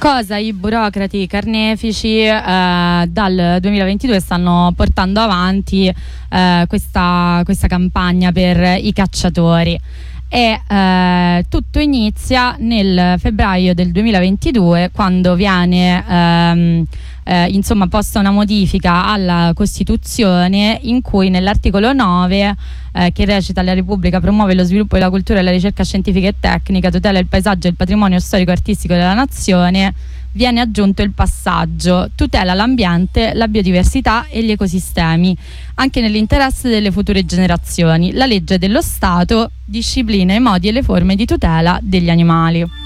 Cosa i burocrati carnefici dal 2022 stanno portando avanti questa campagna per i cacciatori. E tutto inizia nel febbraio del 2022, quando viene posta una modifica alla Costituzione, in cui nell'articolo 9, che recita: la Repubblica promuove lo sviluppo della cultura e la ricerca scientifica e tecnica, tutela il paesaggio e il patrimonio storico-artistico della nazione, viene aggiunto il passaggio: tutela l'ambiente, la biodiversità e gli ecosistemi, anche nell'interesse delle future generazioni. La legge dello Stato disciplina i modi e le forme di tutela degli animali.